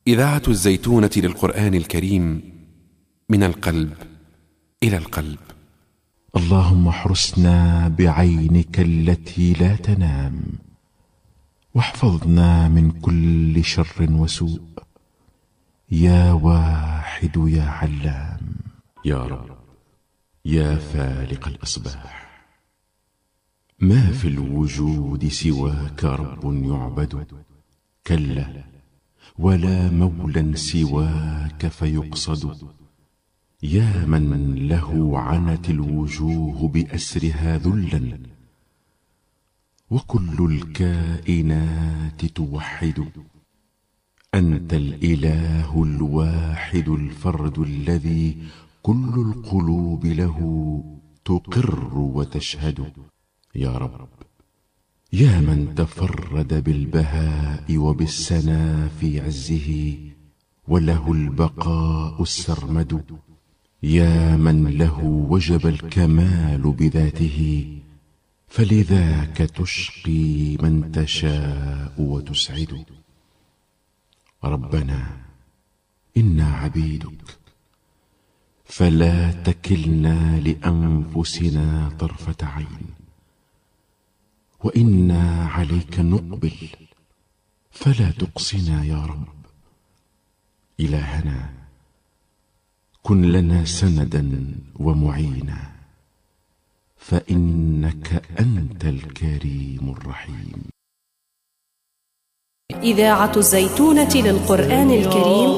إذاعة الزيتونة للقرآن الكريم، من القلب إلى القلب. اللهم احرسنا بعينك التي لا تنام، واحفظنا من كل شر وسوء، يا واحد يا علام. يا رب يا فالق الأصباح، ما في الوجود سواك رب يعبد، كلا ولا مولى سواك فيقصد، يا من له عنت الوجوه بأسرها ذلا، وكل الكائنات توحد. أنت الإله الواحد الفرد الذي كل القلوب له تقر وتشهد. يا رب يا من تفرد بالبهاء وبالسنا في عزه، وله البقاء السرمد، يا من له وجب الكمال بذاته، فلذاك تشقي من تشاء وتسعد. ربنا إنا عبيدك، فلا تكلنا لأنفسنا طرفة عين، وإنا عليك نقبل، فلا تقصنا يا رب. إلهنا كن لنا سندا ومعينا، فإنك أنت الكريم الرحيم. إذاعة الزيتونة للقرآن الكريم،